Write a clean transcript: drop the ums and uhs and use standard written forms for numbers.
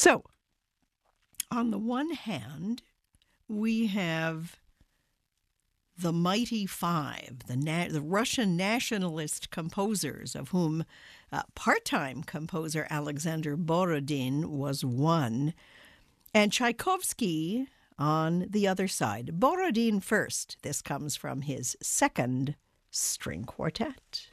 So, on the one hand, we have the Mighty Five, the Russian nationalist composers, of whom part-time composer Alexander Borodin was one, and Tchaikovsky on the other side. Borodin first. This comes from his second string quartet.